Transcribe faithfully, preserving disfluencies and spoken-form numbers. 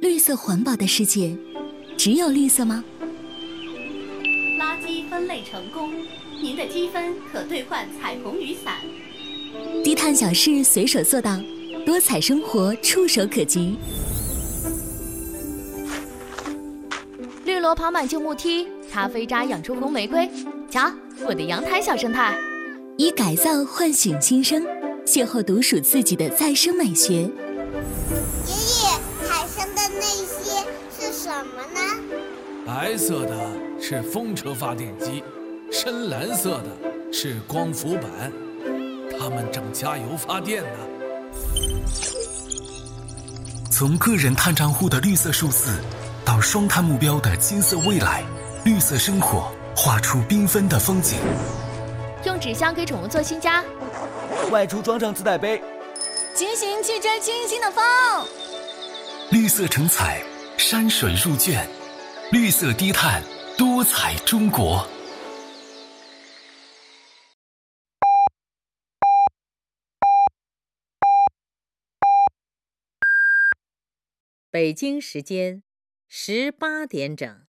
绿色环保的世界，只有绿色吗？ 垃圾分类成功，您的积分可兑换彩虹雨伞。 低碳小事随手做到，多彩生活触手可及。 绿萝跑满旧木梯，咖啡渣养出红玫瑰。瞧，我的阳台小生态。 以改造唤醒新生，邂逅独属自己的再生美学。 爷爷，海上的那些是什么呢？ 白色的是风车发电机，深蓝色的是光伏板，它们正加油发电呢。 从个人碳账户的绿色数字，到双碳目标的金色未来，绿色生活画出缤纷的风景。 用纸箱给宠物做新家， 外出装上自带杯， 骑行去追清新的风。 绿色成彩，山水入卷，绿色低碳，多彩中国。 北京时间十八点整。